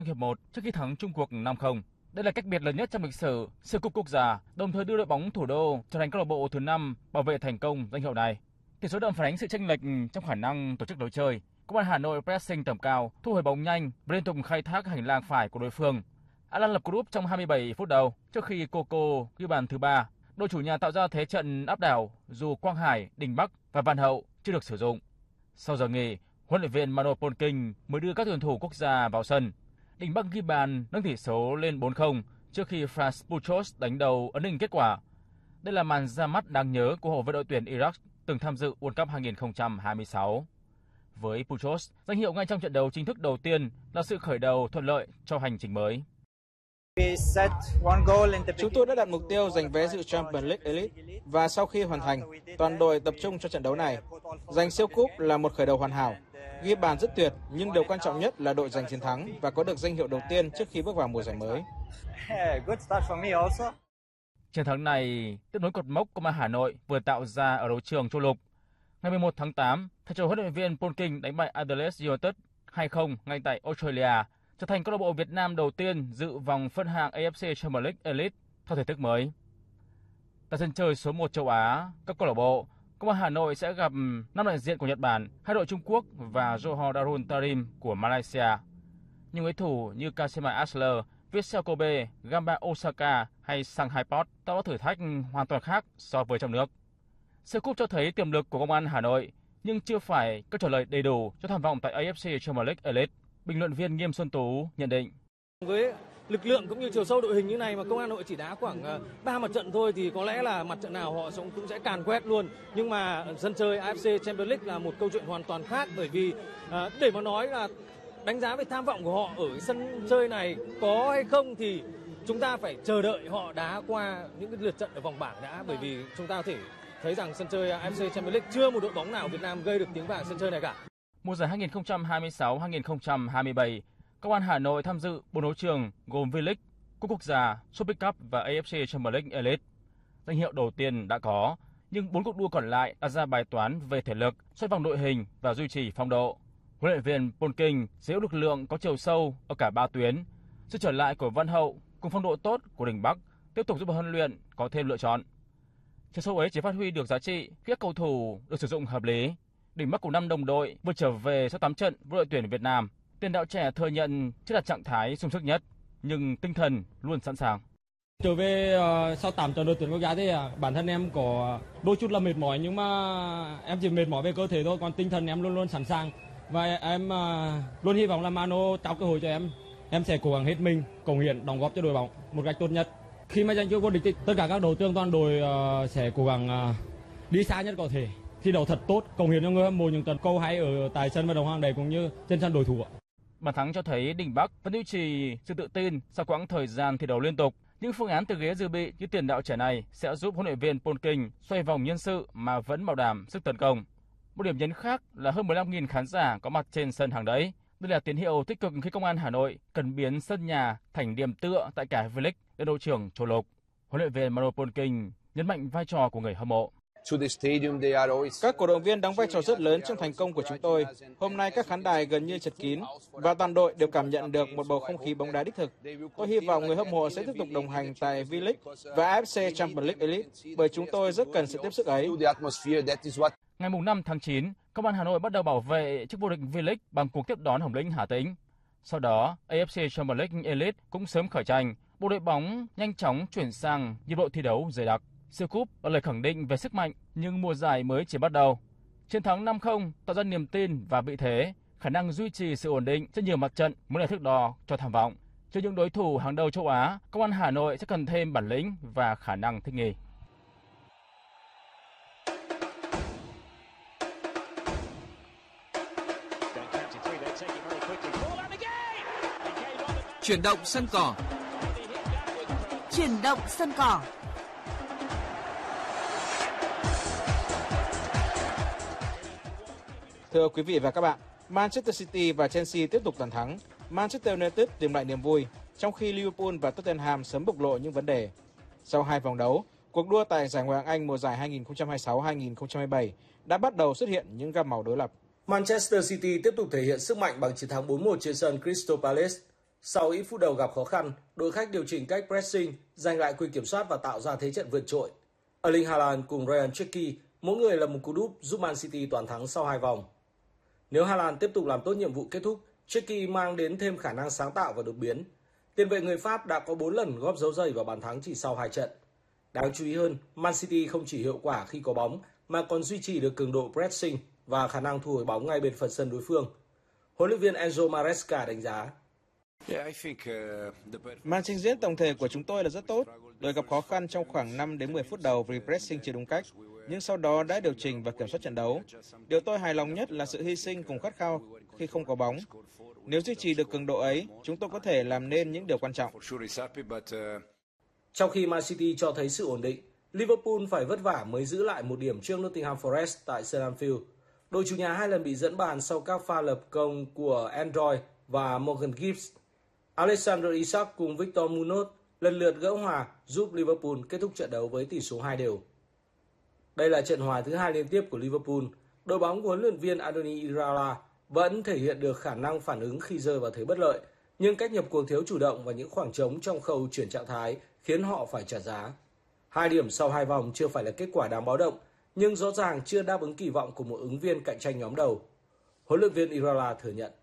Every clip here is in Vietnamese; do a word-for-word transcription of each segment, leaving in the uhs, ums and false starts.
hiệp một trước khi thắng chung cuộc năm không. Đây là cách biệt lớn nhất trong lịch sử siêu cúp quốc gia, đồng thời đưa đội bóng thủ đô trở thành câu lạc bộ thứ năm bảo vệ thành công danh hiệu này. Tỷ số đậm phản ánh sự chênh lệch trong khả năng tổ chức lối chơi. Công an Hà Nội pressing tầm cao, thu hồi bóng nhanh và liên tục khai thác hành lang phải của đối phương. Alan lập cú đúp trong hai mươi bảy phút đầu trước khi Coco ghi bàn thứ ba. Đội chủ nhà tạo ra thế trận áp đảo dù Quang Hải, Đình Bắc và Văn Hậu chưa được sử dụng. Sau giờ nghỉ, huấn luyện viên Mano Polking mới đưa các tuyển thủ quốc gia vào sân. Đình Bắc ghi bàn nâng tỷ số lên bốn không trước khi Franz Puchos đánh đầu ấn định kết quả. Đây là màn ra mắt đáng nhớ của hậu vệ đội tuyển Iraq từng tham dự World Cup hai không hai sáu. Với Puchos, danh hiệu ngay trong trận đấu chính thức đầu tiên là sự khởi đầu thuận lợi cho hành trình mới. Chúng tôi đã đặt mục tiêu giành vé dự Champions League Elite và sau khi hoàn thành, toàn đội tập trung cho trận đấu này. Giành siêu cúp là một khởi đầu hoàn hảo. Ghi bàn rất tuyệt, nhưng điều quan trọng nhất là đội giành chiến thắng và có được danh hiệu đầu tiên trước khi bước vào mùa giải mới. Chiến thắng này tiếp nối cột mốc Công an Hà Nội vừa tạo ra ở đấu trường châu lục. Ngày mười một tháng tám, thầy trò huấn luyện viên Polking đánh bại Adelaide United hai không ngay tại Australia, trở thành câu lạc bộ Việt Nam đầu tiên dự vòng phân hạng a ép xê Champions League Elite theo thể thức mới. Tại sân chơi số một châu Á, các câu lạc bộ, Công an Hà Nội sẽ gặp năm đại diện của Nhật Bản, hai đội Trung Quốc và Johor Darul Tarim của Malaysia. Những đối thủ như Kashima Antlers, Vissel Kobe, Gamba Osaka hay Shanghai Port tạo ra thử thách hoàn toàn khác so với trong nước. Siêu cúp cho thấy tiềm lực của Công an Hà Nội, nhưng chưa phải câu trả lời đầy đủ cho tham vọng tại a ép xê Champions League Elite. Bình luận viên Nghiêm Xuân Tú nhận định. Với lực lượng cũng như chiều sâu đội hình như này mà Công an Hà Nội chỉ đá khoảng ba mặt trận thôi thì có lẽ là mặt trận nào họ cũng sẽ càn quét luôn. Nhưng mà sân chơi a ép xê Champions League là một câu chuyện hoàn toàn khác, bởi vì để mà nói là đánh giá về tham vọng của họ ở sân chơi này có hay không thì chúng ta phải chờ đợi họ đá qua những cái lượt trận ở vòng bảng đã, bởi vì chúng ta có thể thấy rằng sân chơi a ép xê Champions League chưa một đội bóng nào Việt Nam gây được tiếng vang sân chơi này cả. Mùa giải hai không hai sáu hai không hai bảy, Công an Hà Nội tham dự bốn đấu trường gồm V-League, Cúp Quốc gia, Super Cup và a ép xê Champions League Elite. Danh hiệu đầu tiên đã có, nhưng bốn cuộc đua còn lại đặt ra bài toán về thể lực, xoay vòng đội hình và duy trì phong độ. Huấn luyện viên Polking giữ lực lượng có chiều sâu ở cả ba tuyến. Sự trở lại của Văn Hậu cùng phong độ tốt của Đình Bắc tiếp tục giúp huấn luyện có thêm lựa chọn. Chiều sâu ấy chỉ phát huy được giá trị khi các cầu thủ được sử dụng hợp lý. Đình Bắc cùng năm đồng đội vừa trở về sau tám trận với đội tuyển Việt Nam. Tiền đạo trẻ thừa nhận chưa đạt trạng thái sung sức nhất, nhưng tinh thần luôn sẵn sàng. Trở về uh, sau tám trận đội tuyển quốc gia thì uh, bản thân em có đôi chút là mệt mỏi, nhưng mà em chỉ mệt mỏi về cơ thể thôi, còn tinh thần em luôn luôn sẵn sàng. Và em uh, luôn hy vọng là Mano trao cơ hội cho em. Em sẽ cố gắng hết mình, cống hiến, đóng góp cho đội bóng một cách tốt nhất. Khi mà giành chức vô địch thì tất cả các đội tuyển toàn đội uh, sẽ cố gắng uh, đi xa nhất có thể, thi đấu thật tốt, cống hiến cho người hâm mộ những trận câu hay ở tại sân vận động Hoàng Đế cũng như trên sân đối thủ. Bàn thắng cho thấy Đình Bắc vẫn duy trì sự tự tin sau quãng thời gian thi đấu liên tục. Những phương án từ ghế dự bị như tiền đạo trẻ này sẽ giúp huấn luyện viên Polking xoay vòng nhân sự mà vẫn bảo đảm sức tấn công. Một điểm nhấn khác là hơn mười lăm nghìn khán giả có mặt trên sân hàng đẫy. Đây là tín hiệu tích cực khi Công an Hà Nội cần biến sân nhà thành điểm tựa tại cả V-League đến đấu trường châu lục. Huấn luyện viên Mano Polking nhấn mạnh vai trò của người hâm mộ. Các cổ động viên đóng vai trò rất lớn trong thành công của chúng tôi. Hôm nay các khán đài gần như chật kín và toàn đội đều cảm nhận được một bầu không khí bóng đá đích thực. Tôi hy vọng người hâm mộ sẽ tiếp tục đồng hành tại V-League và a ép xê Champions League Elite bởi chúng tôi rất cần sự tiếp sức ấy. Ngày năm tháng chín, Công an Hà Nội bắt đầu bảo vệ chức vô địch V-League bằng cuộc tiếp đón Hồng Lĩnh Hà Tĩnh. Sau đó, a ép xê Champions League Elite cũng sớm khởi tranh. Bộ đội bóng nhanh chóng chuyển sang nhịp độ thi đấu dày đặc. Siêu cúp là lời khẳng định về sức mạnh, nhưng mùa giải mới chỉ bắt đầu. Chiến thắng năm không tạo ra niềm tin và vị thế, khả năng duy trì sự ổn định trên nhiều mặt trận mới là thước đo cho tham vọng. Trước những đối thủ hàng đầu châu Á, Công an Hà Nội sẽ cần thêm bản lĩnh và khả năng thích nghi. Chuyển động sân cỏ. Chuyển động sân cỏ. Thưa quý vị và các bạn, Manchester City và Chelsea tiếp tục toàn thắng. Manchester United tìm lại niềm vui, trong khi Liverpool và Tottenham sớm bộc lộ những vấn đề. Sau hai vòng đấu, cuộc đua tại giải Ngoại hạng Anh mùa giải hai không hai sáu hai không hai bảy đã bắt đầu xuất hiện những gam màu đối lập. Manchester City tiếp tục thể hiện sức mạnh bằng chiến thắng bốn một trên sân Crystal Palace. Sau ít phút đầu gặp khó khăn, đội khách điều chỉnh cách pressing, giành lại quyền kiểm soát và tạo ra thế trận vượt trội. Erling Haaland cùng Ryan Cherki mỗi người là một cú đúp giúp Man City toàn thắng sau hai vòng. Nếu Haaland tiếp tục làm tốt nhiệm vụ kết thúc, Cherki mang đến thêm khả năng sáng tạo và đột biến. Tiền vệ người Pháp đã có bốn lần góp dấu giày vào bàn thắng chỉ sau hai trận. Đáng chú ý hơn, Man City không chỉ hiệu quả khi có bóng mà còn duy trì được cường độ pressing và khả năng thu hồi bóng ngay bên phần sân đối phương. Huấn luyện viên Enzo Maresca đánh giá: Màn trình diễn tổng thể của chúng tôi là rất tốt. Đội gặp khó khăn trong khoảng năm đến mười phút đầu vì pressing chưa đúng cách, nhưng sau đó đã điều chỉnh và kiểm soát trận đấu. Điều tôi hài lòng nhất là sự hy sinh cùng khát khao khi không có bóng. Nếu duy trì được cường độ ấy, chúng tôi có thể làm nên những điều quan trọng. Trong khi Man City cho thấy sự ổn định, Liverpool phải vất vả mới giữ lại một điểm trước Nottingham Forest tại sân Anfield. Đội chủ nhà hai lần bị dẫn bàn sau các pha lập công của Android và Morgan Gibbs. Alexander Isak cùng Victor Munoz lần lượt gỡ hòa giúp Liverpool kết thúc trận đấu với tỷ số hai đều. Đây là trận hòa thứ hai liên tiếp của Liverpool. Đội bóng của huấn luyện viên Andoni Iraola vẫn thể hiện được khả năng phản ứng khi rơi vào thế bất lợi, nhưng cách nhập cuộc thiếu chủ động và những khoảng trống trong khâu chuyển trạng thái khiến họ phải trả giá. Hai điểm sau hai vòng chưa phải là kết quả đáng báo động, nhưng rõ ràng chưa đáp ứng kỳ vọng của một ứng viên cạnh tranh nhóm đầu. Huấn luyện viên Iraola thừa nhận: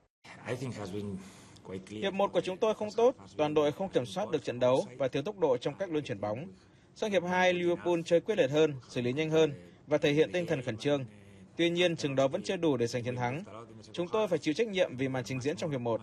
Hiệp một của chúng tôi không tốt, toàn đội không kiểm soát được trận đấu và thiếu tốc độ trong cách luân chuyển bóng. Sang hiệp hai, Liverpool chơi quyết liệt hơn, xử lý nhanh hơn và thể hiện tinh thần khẩn trương. Tuy nhiên, chừng đó vẫn chưa đủ để giành chiến thắng. Chúng tôi phải chịu trách nhiệm vì màn trình diễn trong hiệp một.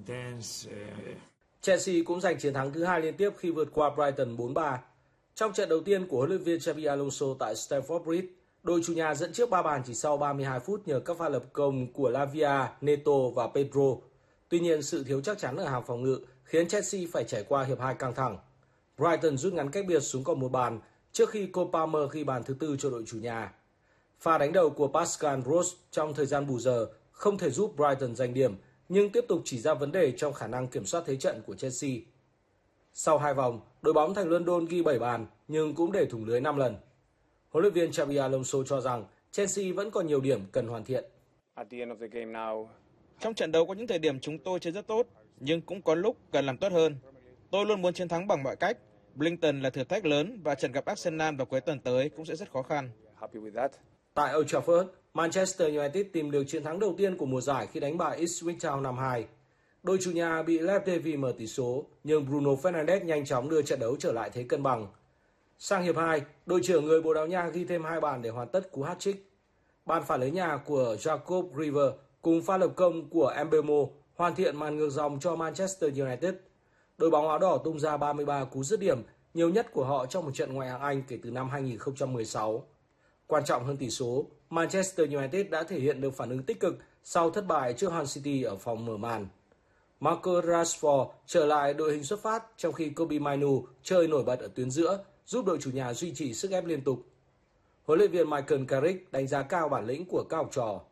Chelsea cũng giành chiến thắng thứ hai liên tiếp khi vượt qua Brighton bốn ba. Trong trận đầu tiên của huấn luyện viên Xabi Alonso tại Stamford Bridge, đội chủ nhà dẫn trước ba bàn chỉ sau ba mươi hai phút nhờ các pha lập công của Lavia, Neto và Pedro. Tuy nhiên, sự thiếu chắc chắn ở hàng phòng ngự khiến Chelsea phải trải qua hiệp hai căng thẳng. Brighton rút ngắn cách biệt xuống còn một bàn trước khi Cole Palmer ghi bàn thứ tư cho đội chủ nhà. Pha đánh đầu của Pascal Gross trong thời gian bù giờ không thể giúp Brighton giành điểm, nhưng tiếp tục chỉ ra vấn đề trong khả năng kiểm soát thế trận của Chelsea. Sau hai vòng, đội bóng thành London ghi bảy bàn nhưng cũng để thủng lưới năm lần. Huấn luyện viên Xabi Alonso cho rằng Chelsea vẫn còn nhiều điểm cần hoàn thiện. Trong trận đấu có những thời điểm chúng tôi chơi rất tốt, nhưng cũng có lúc cần làm tốt hơn. Tôi luôn muốn chiến thắng bằng mọi cách. Brighton là thử thách lớn và trận gặp Arsenal vào cuối tuần tới cũng sẽ rất khó khăn. Tại Old Trafford, Manchester United tìm được chiến thắng đầu tiên của mùa giải khi đánh bại Ipswich Town năm hai. Đội chủ nhà bị Lev Davy mở tỷ số, nhưng Bruno Fernandes nhanh chóng đưa trận đấu trở lại thế cân bằng. Sang hiệp hai, đội trưởng người Bồ Đào Nha ghi thêm hai bàn để hoàn tất cú hat-trick. Bàn phản lưới nhà của Jacob River cùng pha lập công của Mbeumo hoàn thiện màn ngược dòng cho Manchester United. Đội bóng áo đỏ tung ra ba mươi ba cú dứt điểm, nhiều nhất của họ trong một trận ngoại hạng Anh kể từ năm hai nghìn không trăm mười sáu. Quan trọng hơn tỷ số, Manchester United đã thể hiện được phản ứng tích cực sau thất bại trước Hull City ở vòng mở màn. Marcus Rashford trở lại đội hình xuất phát trong khi Kobbie Mainoo chơi nổi bật ở tuyến giữa, giúp đội chủ nhà duy trì sức ép liên tục. Huấn luyện viên Michael Carrick đánh giá cao bản lĩnh của các học trò.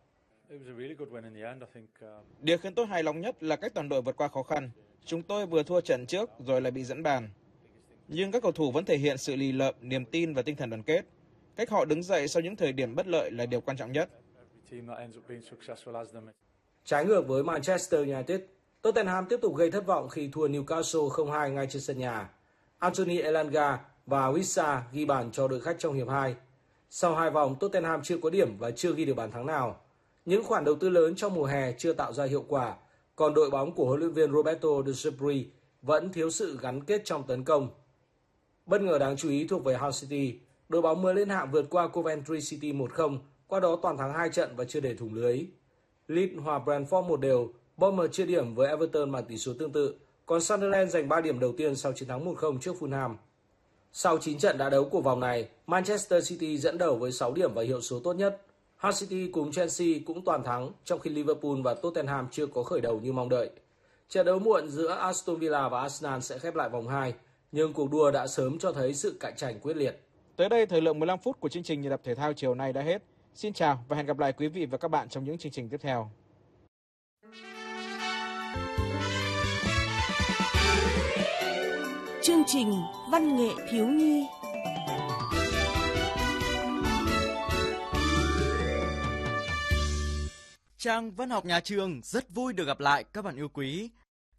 Điều khiến tôi hài lòng nhất là cách toàn đội vượt qua khó khăn. Chúng tôi vừa thua trận trước rồi lại bị dẫn bàn. Nhưng các cầu thủ vẫn thể hiện sự lì lợm, niềm tin và tinh thần đoàn kết. Cách họ đứng dậy sau những thời điểm bất lợi là điều quan trọng nhất. Trái ngược với Manchester United, Tottenham tiếp tục gây thất vọng khi thua Newcastle không hai ngay trên sân nhà. Anthony Elanga và Wissa ghi bàn cho đội khách trong hiệp hai. Sau hai vòng, Tottenham chưa có điểm và chưa ghi được bàn thắng nào. Những khoản đầu tư lớn trong mùa hè chưa tạo ra hiệu quả, còn đội bóng của huấn luyện viên Roberto De Zerbi vẫn thiếu sự gắn kết trong tấn công. Bất ngờ đáng chú ý thuộc về Hull City, đội bóng mới lên hạng vượt qua Coventry City một không, qua đó toàn thắng hai trận và chưa để thủng lưới. Leeds hòa Brentford một đều, Bournemouth chia điểm với Everton bằng tỷ số tương tự, còn Sunderland giành ba điểm đầu tiên sau chiến thắng một không trước Fulham. Sau chín trận đá đấu của vòng này, Manchester City dẫn đầu với sáu điểm và hiệu số tốt nhất. Hull City cùng Chelsea cũng toàn thắng, trong khi Liverpool và Tottenham chưa có khởi đầu như mong đợi. Trận đấu muộn giữa Aston Villa và Arsenal sẽ khép lại vòng hai, nhưng cuộc đua đã sớm cho thấy sự cạnh tranh quyết liệt. Tới đây, thời lượng mười lăm phút của chương trình Nhịp đập thể thao chiều nay đã hết. Xin chào và hẹn gặp lại quý vị và các bạn trong những chương trình tiếp theo. Chương trình Văn nghệ thiếu nhi. Trang Văn học Nhà Trường rất vui được gặp lại các bạn yêu quý.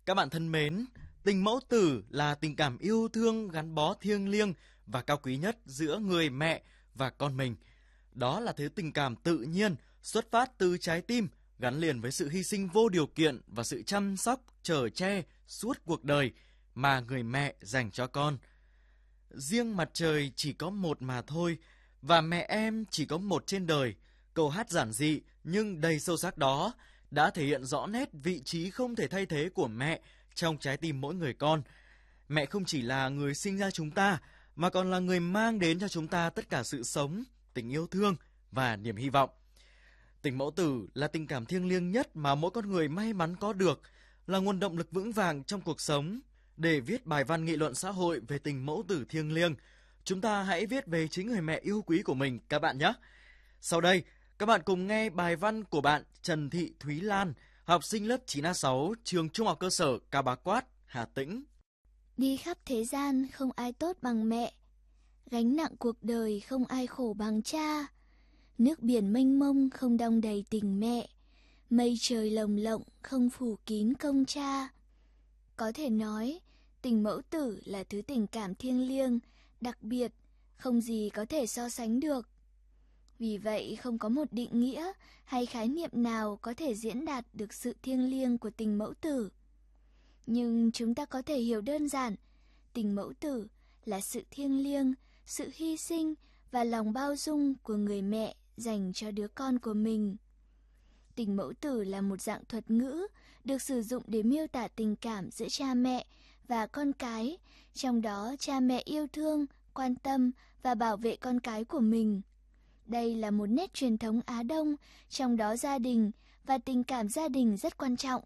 Các bạn thân mến, tình mẫu tử là tình cảm yêu thương gắn bó thiêng liêng và cao quý nhất giữa người mẹ và con mình. Đó là thứ tình cảm tự nhiên, xuất phát từ trái tim, gắn liền với sự hy sinh vô điều kiện và sự chăm sóc, chở che suốt cuộc đời mà người mẹ dành cho con. Riêng mặt trời chỉ có một mà thôi, và mẹ em chỉ có một trên đời. Câu hát giản dị nhưng đầy sâu sắc đó đã thể hiện rõ nét vị trí không thể thay thế của mẹ trong trái tim mỗi người con. Mẹ không chỉ là người sinh ra chúng ta, mà còn là người mang đến cho chúng ta tất cả sự sống, tình yêu thương và niềm hy vọng. Tình mẫu tử là tình cảm thiêng liêng nhất mà mỗi con người may mắn có được, là nguồn động lực vững vàng trong cuộc sống. Để viết bài văn nghị luận xã hội về tình mẫu tử thiêng liêng, chúng ta hãy viết về chính người mẹ yêu quý của mình các bạn nhé. Sau đây, các bạn cùng nghe bài văn của bạn Trần Thị Thúy Lan, học sinh lớp chín A sáu, trường Trung học cơ sở Cao Bá Quát, Hà Tĩnh. Đi khắp thế gian không ai tốt bằng mẹ, gánh nặng cuộc đời không ai khổ bằng cha. Nước biển mênh mông không đong đầy tình mẹ, mây trời lồng lộng không phủ kín công cha. Có thể nói, tình mẫu tử là thứ tình cảm thiêng liêng, đặc biệt, không gì có thể so sánh được. Vì vậy, không có một định nghĩa hay khái niệm nào có thể diễn đạt được sự thiêng liêng của tình mẫu tử. Nhưng chúng ta có thể hiểu đơn giản, tình mẫu tử là sự thiêng liêng, sự hy sinh và lòng bao dung của người mẹ dành cho đứa con của mình. Tình mẫu tử là một dạng thuật ngữ được sử dụng để miêu tả tình cảm giữa cha mẹ và con cái, trong đó cha mẹ yêu thương, quan tâm và bảo vệ con cái của mình. Đây là một nét truyền thống Á Đông, trong đó gia đình và tình cảm gia đình rất quan trọng.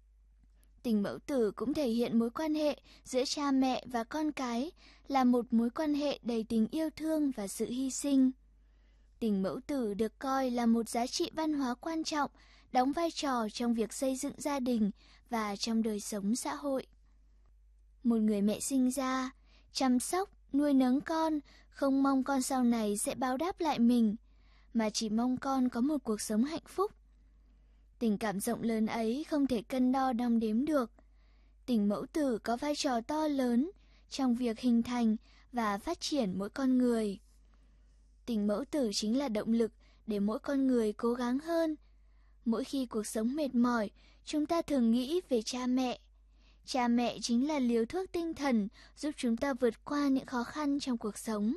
Tình mẫu tử cũng thể hiện mối quan hệ giữa cha mẹ và con cái là một mối quan hệ đầy tình yêu thương và sự hy sinh. Tình mẫu tử được coi là một giá trị văn hóa quan trọng, đóng vai trò trong việc xây dựng gia đình và trong đời sống xã hội. Một người mẹ sinh ra, chăm sóc, nuôi nấng con, không mong con sau này sẽ báo đáp lại mình, mà chỉ mong con có một cuộc sống hạnh phúc. Tình cảm rộng lớn ấy không thể cân đo đong đếm được. Tình mẫu tử có vai trò to lớn trong việc hình thành và phát triển mỗi con người. Tình mẫu tử chính là động lực để mỗi con người cố gắng hơn. Mỗi khi cuộc sống mệt mỏi, chúng ta thường nghĩ về cha mẹ. Cha mẹ chính là liều thuốc tinh thần giúp chúng ta vượt qua những khó khăn trong cuộc sống.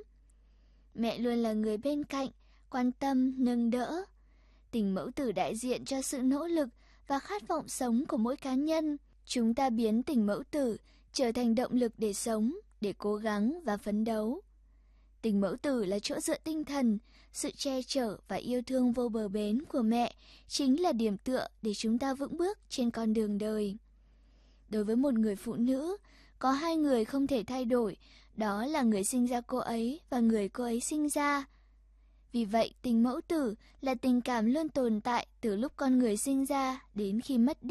Mẹ luôn là người bên cạnh, quan tâm, nâng đỡ. Tình mẫu tử đại diện cho sự nỗ lực và khát vọng sống của mỗi cá nhân. Chúng ta biến tình mẫu tử trở thành động lực để sống, để cố gắng và phấn đấu. Tình mẫu tử là chỗ dựa tinh thần, sự che chở và yêu thương vô bờ bến của mẹ chính là điểm tựa để chúng ta vững bước trên con đường đời. Đối với một người phụ nữ, có hai người không thể thay đổi, đó là người sinh ra cô ấy và người cô ấy sinh ra. Vì vậy, tình mẫu tử là tình cảm luôn tồn tại từ lúc con người sinh ra đến khi mất đi.